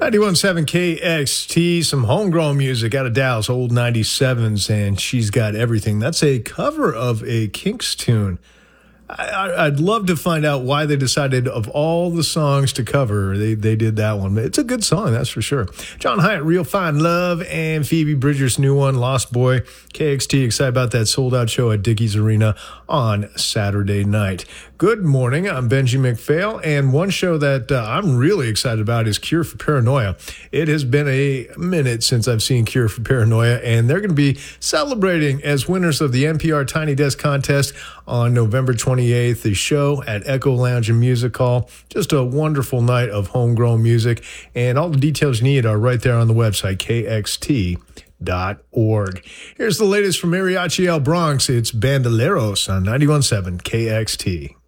91.7 KXT, some homegrown music out of Dallas, old 97s, and She's Got Everything. That's a cover of a Kinks tune. I'd love to find out why they decided of all the songs to cover, they did that one. But it's a good song, that's for sure. John Hyatt, Real Fine Love, and Phoebe Bridgers' new one, Lost Boy. KXT, excited about that sold-out show at Dickies Arena on Saturday night. Good morning, I'm Benji McPhail, and one show that I'm really excited about is Cure for Paranoia. It has been a minute since I've seen Cure for Paranoia, and they're going to be celebrating as winners of the NPR Tiny Desk Contest on November 28th. The show at Echo Lounge and Music Hall. Just a wonderful night of homegrown music, and all the details you need are right there on the website, kxt.org. Here's the latest from Mariachi El Bronx. It's Bandoleros on 91.7 KXT.